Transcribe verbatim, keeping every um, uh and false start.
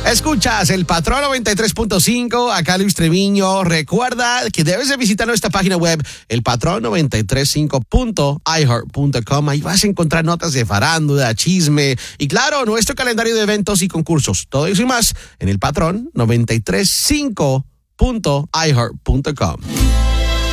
Escuchas el Patrón noventa y tres punto cinco, acá Luis Treviño. Recuerda que debes de visitar nuestra página web, el patrón noventa y tres punto cinco punto i heart punto com. Ahí vas a encontrar notas de farándula, chisme y, claro, nuestro calendario de eventos y concursos. Todo eso y más en el Patrón noventa y tres punto cinco punto i heart punto com.